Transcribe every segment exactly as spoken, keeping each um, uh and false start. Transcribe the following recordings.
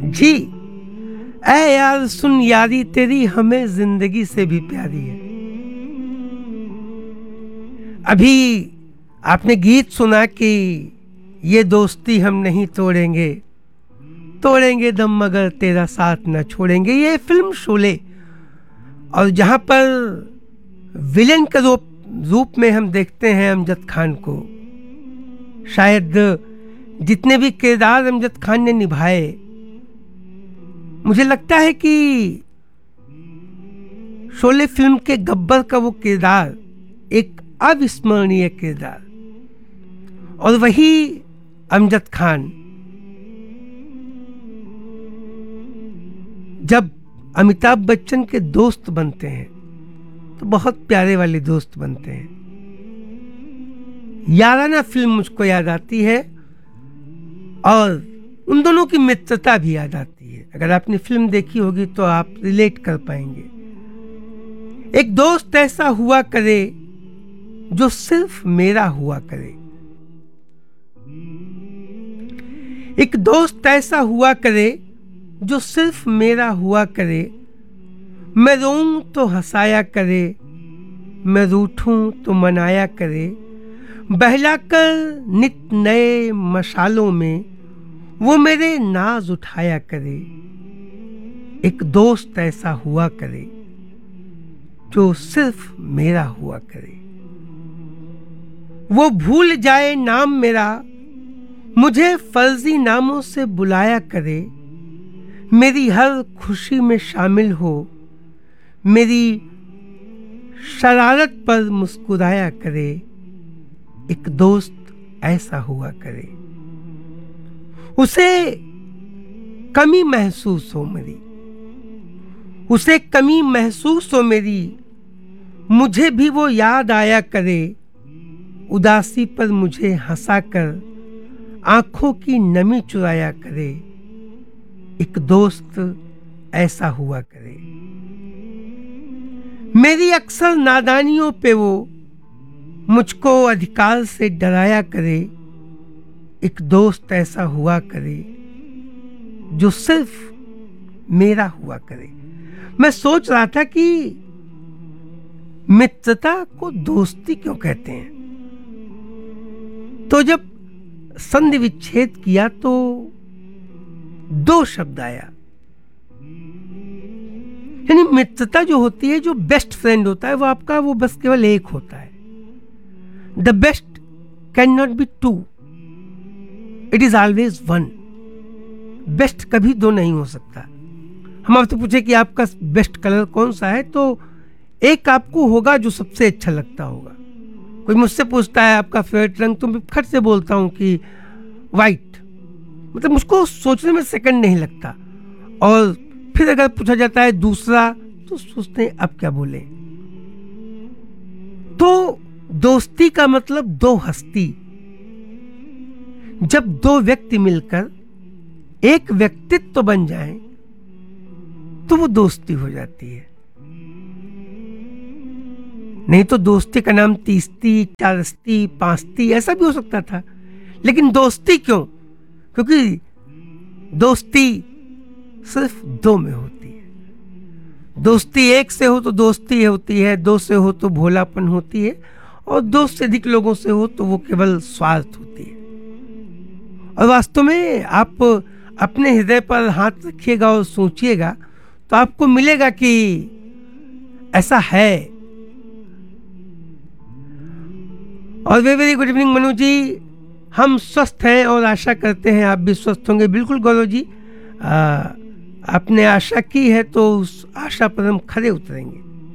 जी ऐ यार सुन यारी तेरी हमें जिंदगी से भी प्यारी है। अभी आपने गीत सुना कि ये दोस्ती हम नहीं तोड़ेंगे, तोड़ेंगे दम मगर तेरा साथ न छोड़ेंगे। ये फिल्म शोले, और जहां पर विलेन के रूप रूप में हम देखते हैं अमजद खान को। शायद जितने भी किरदार अमजद खान ने निभाए, मुझे लगता है कि शोले फिल्म के गब्बर का वो किरदार एक अविस्मरणीय किरदार, और वही अमजद खान जब अमिताभ बच्चन के दोस्त बनते हैं तो बहुत प्यारे वाले दोस्त बनते हैं। याराना फिल्म मुझको याद आती है और उन दोनों की मित्रता भी याद आती है। अगर आपने फिल्म देखी होगी तो आप रिलेट कर पाएंगे। एक दोस्त ऐसा हुआ करे जो सिर्फ मेरा हुआ करे, एक दोस्त ऐसा हुआ करे जो सिर्फ मेरा हुआ करे। मैं रोऊं तो हंसाया करे, मैं रूठूं तो मनाया करे। बहलाकर नित नए मशालों में वो मेरे नाज उठाया करे। एक दोस्त ऐसा हुआ करे जो सिर्फ मेरा हुआ करे। वो भूल जाए नाम मेरा, मुझे फर्जी नामों से बुलाया करे। मेरी हर खुशी में शामिल हो, मेरी शरारत पर मुस्कुराया करे। एक दोस्त ऐसा हुआ करे, उसे कमी महसूस हो मेरी, उसे कमी महसूस हो मेरी, मुझे भी वो याद आया करे। उदासी पर मुझे हंसाकर आंखों की नमी चुराया करे। एक दोस्त ऐसा हुआ करे। मेरी अक्सर नादानियों पे वो मुझको अधिकार से डराया करे। एक दोस्त ऐसा हुआ करे जो सिर्फ मेरा हुआ करे। मैं सोच रहा था कि मित्रता को दोस्ती क्यों कहते हैं, तो जब संधि विच्छेद किया तो दो शब्द आया। यानी मित्रता जो होती है, जो बेस्ट फ्रेंड होता है, वो आपका वो बस केवल एक होता है। The best can not be to, it is always one. Best कभी दो नहीं हो सकता। हम आपसे पूछे कि आपका बेस्ट कलर कौन सा है, तो एक आपको होगा जो सबसे अच्छा लगता होगा। कोई मुझसे पूछता है आपका फेवरेट रंग, तो मैं खट से बोलता हूं कि वाइट। मतलब मुझको सोचने में सेकंड नहीं लगता। और फिर अगर पूछा जाता है दूसरा, तो सोचते हैं अब क्या बोले। तो दोस्ती का मतलब दो हस्ती, जब दो व्यक्ति मिलकर एक व्यक्तित्व तो बन जाएं, तो वो दोस्ती हो जाती है। नहीं तो दोस्ती का नाम तीस्ती, चारस्ती, पांचती ऐसा भी हो सकता था, लेकिन दोस्ती क्यों? क्योंकि दोस्ती सिर्फ दो में होती है। दोस्ती एक से हो तो दोस्ती होती है, दो से हो तो भोलापन होती है, और दो से अधिक लोगों से हो तो वो केवल स्वार्थ होती है। और वास्तव में आप अपने हृदय पर हाथ रखिएगा और सोचिएगा तो आपको मिलेगा कि ऐसा है। और very very good evening Manu जी, हम स्वस्थ हैं और आशा करते हैं आप भी स्वस्थ होंगे। बिल्कुल गौरव जी, आ, आपने आशा की है तो उस आशा पर हम खरे उतरेंगे।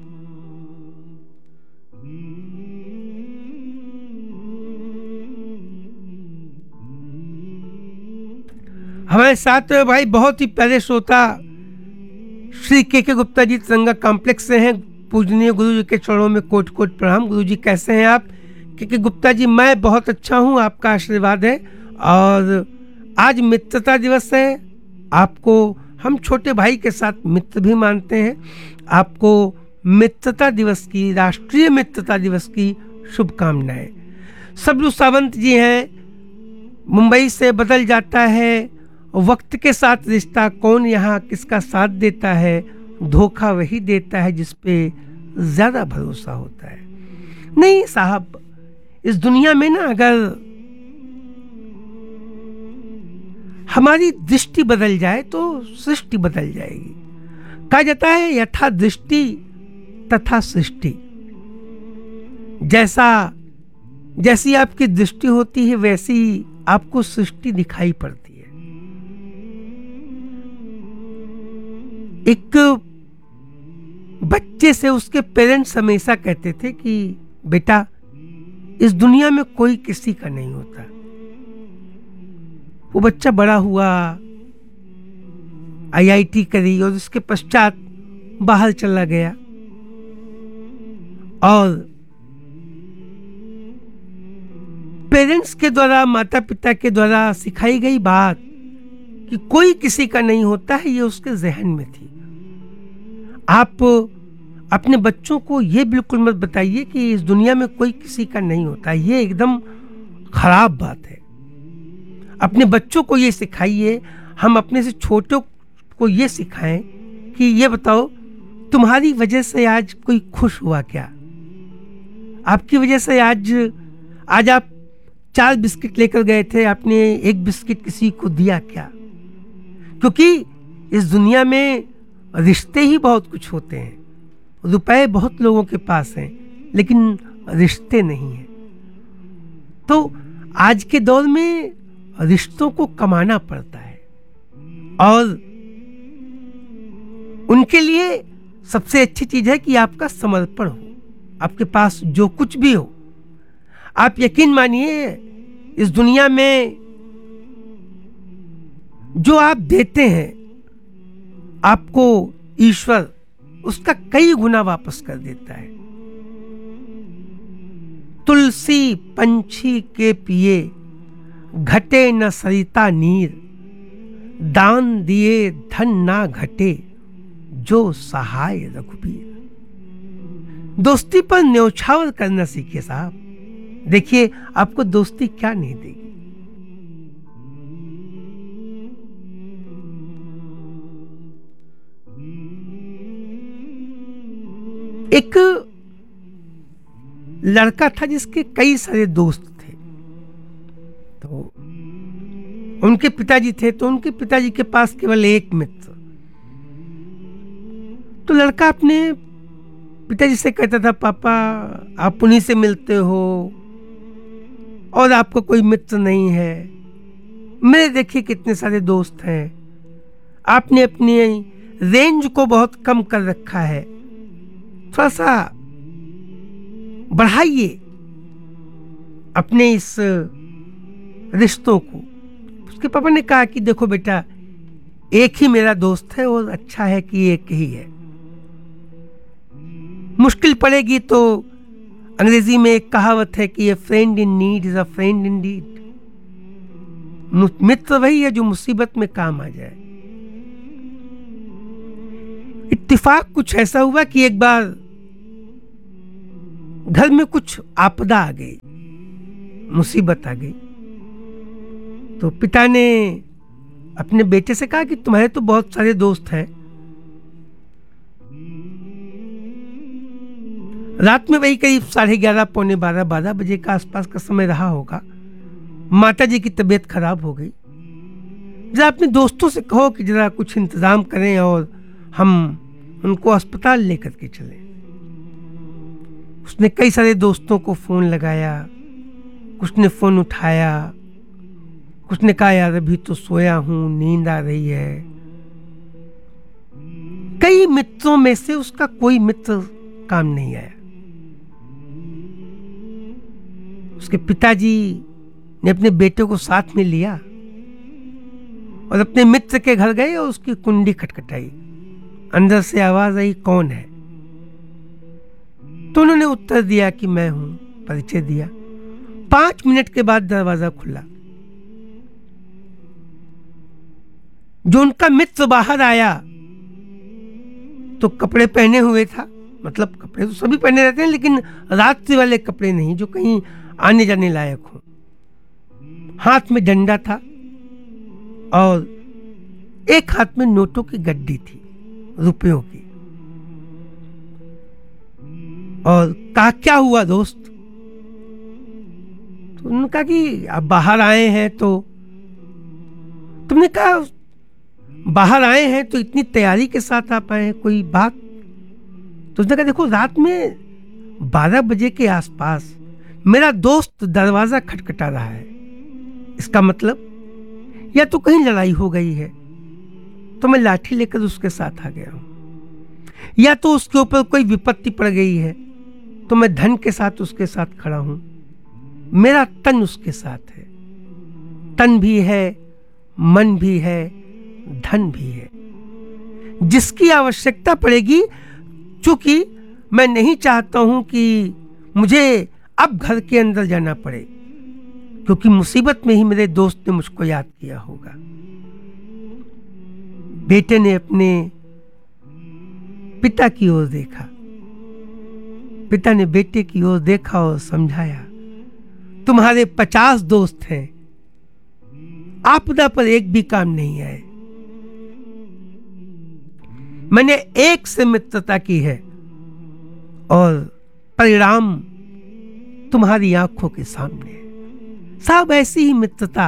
हमारे साथ भाई बहुत ही प्यारे श्रोता श्री के के गुप्ता जी तिरंगा कॉम्प्लेक्स से हैं। पूजनीय गुरु जी के चरणों में कोट कोट प्रणाम। गुरु जी कैसे हैं आप? के के गुप्ता जी, मैं बहुत अच्छा हूं, आपका आशीर्वाद है। और आज मित्रता दिवस है। आपको हम छोटे भाई के साथ मित्र भी मानते हैं। आपको मित्रता दिवस की, राष्ट्रीय मित्रता दिवस की शुभकामनाएं। सबलू सावंत जी हैं, मुंबई से बदल जाता है वक्त के साथ रिश्ता कौन यहाँ किसका साथ देता है, धोखा वही देता है जिस पे ज्यादा भरोसा होता है। नहीं साहब, इस दुनिया में ना अगर हमारी दृष्टि बदल जाए तो सृष्टि बदल जाएगी। कहा जाता है यथा दृष्टि तथा सृष्टि। जैसा जैसी आपकी दृष्टि होती है वैसी आपको सृष्टि दिखाई पड़ती है। एक बच्चे से उसके पेरेंट्स हमेशा कहते थे कि बेटा इस दुनिया में कोई किसी का नहीं होता। वो बच्चा बड़ा हुआ, आई आई टी करी और उसके पश्चात बाहर चला गया और पेरेंट्स के द्वारा, माता पिता के द्वारा सिखाई गई बात कि कोई किसी का नहीं होता है, ये उसके जहन में थी। आप अपने बच्चों को ये बिल्कुल मत बताइए कि इस दुनिया में कोई किसी का नहीं होता, ये एकदम खराब बात है। अपने बच्चों को ये सिखाइए, हम अपने से छोटों को ये सिखाएं कि ये बताओ तुम्हारी वजह से आज कोई खुश हुआ क्या? आपकी वजह से आज आज आप चार बिस्किट लेकर गए थे, आपने एक बिस्किट किसी को दिया क्या? क्योंकि इस दुनिया में रिश्ते ही बहुत कुछ होते हैं। रुपए बहुत लोगों के पास हैं लेकिन रिश्ते नहीं हैं। तो आज के दौर में रिश्तों को कमाना पड़ता है और उनके लिए सबसे अच्छी चीज है कि आपका समर्पण हो। आपके पास जो कुछ भी हो, आप यकीन मानिए इस दुनिया में जो आप देते हैं आपको ईश्वर उसका कई गुना वापस कर देता है। तुलसी पंछी के पिए घटे न सरिता नीर, दान दिए धन ना घटे जो सहाय रघुबीर। दोस्ती पर न्यौछावर करना सीखिए साहब। देखिए आपको दोस्ती क्या नहीं देगी। एक लड़का था जिसके कई सारे दोस्त थे। तो उनके पिताजी थे तो उनके पिताजी के पास केवल एक मित्र। तो लड़का अपने पिताजी से कहता था, पापा आप उन्हीं से मिलते हो और आपको कोई मित्र नहीं है। मेरे देखिए कितने सारे दोस्त हैं, आपने अपनी रेंज को बहुत कम कर रखा है, थोड़ा सा बढ़ाइए अपने इस रिश्तों को। उसके पापा ने कहा कि देखो बेटा, एक ही मेरा दोस्त है और अच्छा है कि एक ही है। मुश्किल पड़ेगी तो अंग्रेजी में एक कहावत है कि ए friend in need is a friend in deed. मित्र वही है जो मुसीबत में काम आ जाए। इत्तेफाक कुछ ऐसा हुआ कि एक बार घर में कुछ आपदा आ गई, मुसीबत आ गई। तो पिता ने अपने बेटे से कहा कि तुम्हारे तो बहुत सारे दोस्त हैं, रात में वही करीब साढ़े ग्यारह पौने बारह बारह बजे का आसपास का समय रहा होगा। माता जी की तबीयत खराब हो गई। जरा अपने दोस्तों से कहो कि जरा कुछ इंतजाम करें और हम उनको अस्पताल लेकर के चलें। उसने कई सारे दोस्तों को फोन लगाया, कुछ ने फोन उठाया, कुछ ने कहा यार अभी तो सोया हूं, नींद आ रही है। कई मित्रों में से उसका कोई मित्र काम नहीं आया। उसके पिताजी ने अपने बेटे को साथ में लिया और अपने मित्र के घर गए और उसकी कुंडी खटखटाई। अंदर से आवाज आई, कौन है? तो उन्होंने उत्तर दिया कि मैं हूं, परिचय दिया। पांच मिनट के बाद दरवाजा खुला। जो उनका मित्र बाहर आया तो कपड़े पहने हुए था, मतलब कपड़े तो सभी पहने रहते हैं लेकिन रात्रि वाले कपड़े नहीं जो कहीं आने जाने लायक हो। हाथ में डंडा था और एक हाथ में नोटों की गड्डी थी, रुपयों की। और कहा क्या हुआ दोस्त? तो उन्होंने कहा कि आप बाहर आए हैं तो तुमने कहा बाहर आए हैं तो इतनी तैयारी के साथ आप आए हैं, कोई बात? तो उसने कहा देखो रात में बारह बजे के आसपास मेरा दोस्त दरवाजा खटखटा रहा है, इसका मतलब या तो कहीं लड़ाई हो गई है तो मैं लाठी लेकर उसके साथ आ गया हूं, या तो उसके ऊपर कोई विपत्ति पड़ गई है तो मैं धन के साथ उसके साथ खड़ा हूं। मेरा तन उसके साथ है, तन भी है, मन भी है, धन भी है। जिसकी आवश्यकता पड़ेगी, चूंकि मैं नहीं चाहता हूं कि मुझे अब घर के अंदर जाना पड़े, क्योंकि मुसीबत में ही मेरे दोस्त ने मुझको याद किया होगा। बेटे ने अपने पिता की ओर देखा, पिता ने बेटे की ओर देखा और समझाया, तुम्हारे पचास दोस्त हैं, आपदा पर एक भी काम नहीं आए। मैंने एक से मित्रता की है और परिणाम तुम्हारी आंखों के सामने है। सब ऐसी ही मित्रता,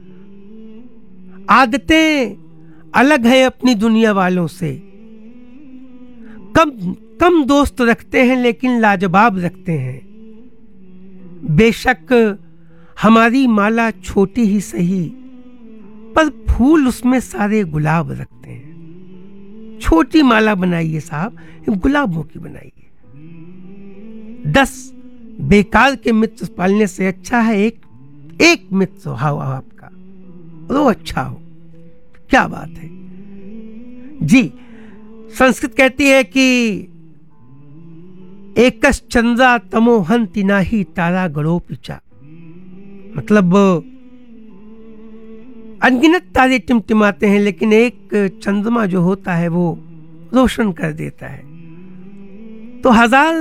आदतें अलग है अपनी दुनिया वालों से। कम कम दोस्त रखते हैं लेकिन लाजवाब रखते हैं। बेशक हमारी माला छोटी ही सही, पर फूल उसमें सारे गुलाब रखते हैं। छोटी माला बनाइए साहब, गुलाबों की बनाइए। दस बेकार के मित्र पालने से अच्छा है एक एक मित्र हो आपका, वो अच्छा हो। क्या बात है जी। संस्कृत कहती है कि एकस चंद्रा तमोहंति नाही तारा गणो पिचा, मतलब अनगिनत तारे टिमटिमाते हैं लेकिन एक चंद्रमा जो होता है वो रोशन कर देता है। तो हजार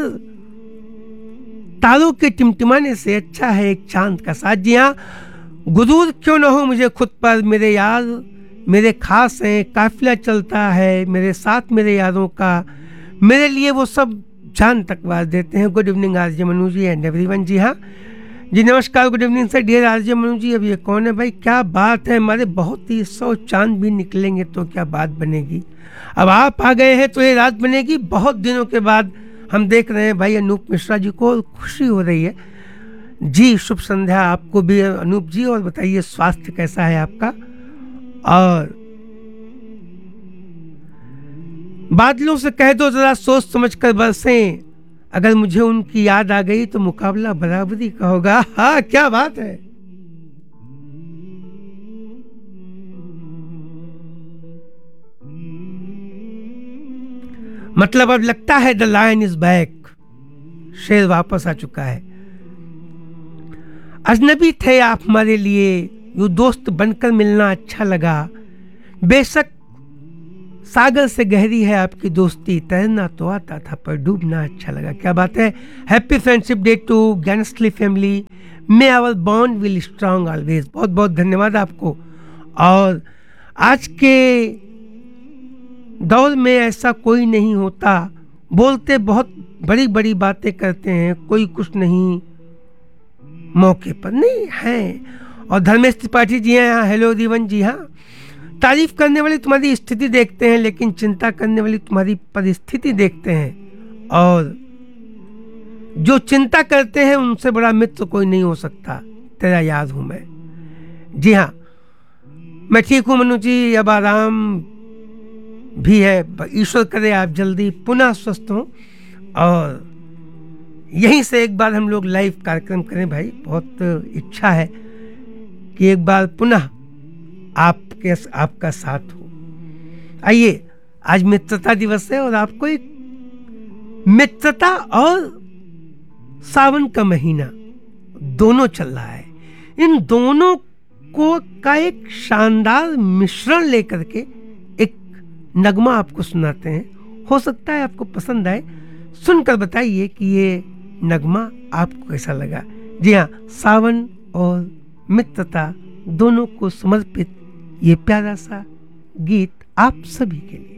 तारों के टिमटिमाने से अच्छा है एक चांद का साथ। जी हाँ, गुरूर क्यों न हो मुझे खुद पर, मेरे यार मेरे खास हैं, काफिला चलता है मेरे साथ मेरे यारों का, मेरे लिए वो सब जान तक वार देते हैं। Good evening RJ Manu ji and everyone. जी हाँ जी, नमस्कार, good evening sir, dear RJ Manu जी। अब ये कौन है भाई? क्या बात है, हमारे बहुत ही सौ चांद भी निकलेंगे तो क्या बात बनेगी। अब आप आ गए हैं तो ये रात बनेगी। बहुत दिनों के बाद हम देख रहे हैं भाई अनूप मिश्रा जी को, खुशी हो रही है जी। शुभ संध्या आपको भी अनूप जी, और बताइए स्वास्थ्य कैसा है आपका। और बादलों से कह दो जरा सोच समझ कर बरसें, अगर मुझे उनकी याद आ गई तो मुकाबला बराबरी का होगा। हाँ क्या बात है। मतलब अब लगता है द लायन इज बैक, शेर वापस आ चुका है। अजनबी थे आप हमारे लिए, यूं दोस्त बनकर मिलना अच्छा लगा। बेशक सागर से गहरी है आपकी दोस्ती, तैरना तो आता था पर डूबना अच्छा लगा। क्या बात है। Happy friendship day to गैनस्ली family, may our bond will strong always. बहुत बहुत धन्यवाद आपको। और आज के दौर में ऐसा कोई नहीं होता, बोलते बहुत बड़ी बड़ी बातें करते हैं, कोई कुछ नहीं मौके पर नहीं है। और धर्मेश त्रिपाठी जी हैं यहाँ, हेलो दीवन जी। हाँ, तारीफ करने वाले तुम्हारी स्थिति देखते हैं लेकिन चिंता करने वाली तुम्हारी परिस्थिति देखते हैं, और जो चिंता करते हैं उनसे बड़ा मित्र कोई नहीं हो सकता। तेरा याद हूं मैं। जी हाँ, मैं ठीक हूं मनु जी, अब आराम भी है, ईश्वर करे आप जल्दी पुनः स्वस्थ हों। और यहीं से एक बार हम लोग लाइव कार्यक्रम करें भाई, बहुत इच्छा है कि एक बार पुनः आपके आपका साथ हो। आइए, आज मित्रता दिवस है और आपको एक मित्रता और सावन का महीना दोनों चल रहा है, इन दोनों को का एक शानदार मिश्रण लेकर के एक नगमा आपको सुनाते हैं। हो सकता है आपको पसंद आए, सुनकर बताइए कि ये नगमा आपको कैसा लगा। जी हाँ, सावन और मित्रता दोनों को समर्पित ये प्यारा सा गीत आप सभी के लिए।